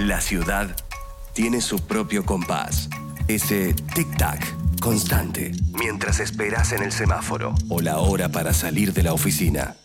La ciudad tiene su propio compás. Ese tic-tac constante mientras esperas en el semáforo o la hora para salir de la oficina.